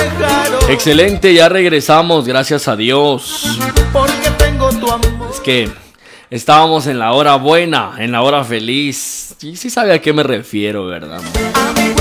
Excelente, ya regresamos, gracias a Dios. Porque tengo tu amor. Es que estábamos en la hora buena, en la hora feliz. Y sí sabe a qué me refiero, ¿verdad? Amigo